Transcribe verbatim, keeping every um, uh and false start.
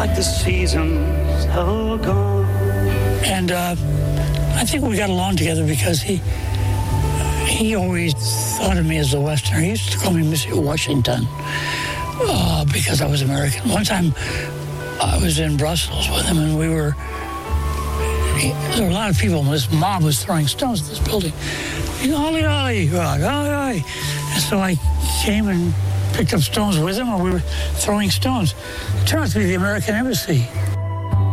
like the seasons are gone. And uh, I think we got along together because he he always thought of me as a Westerner. He used to call me Mister Washington uh, because I was American. One time I was in Brussels with him, and we were, there were a lot of people, and this mob was throwing stones at this building. You know, ollie, ollie, ollie, ollie. And so I came and picked up stones with him, and we were throwing stones. It turned out to be the American Embassy.